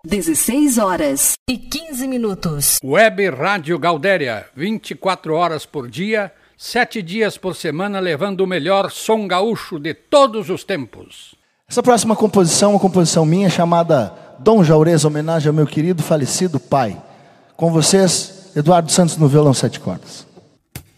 16h15. Web Rádio Galdéria, 24 horas por dia, 7 dias por semana, levando o melhor som gaúcho de todos os tempos. Essa próxima composição é uma composição minha chamada Dom Jaurês, homenagem ao meu querido falecido pai. Com vocês, Eduardo Santos no violão 7 cordas.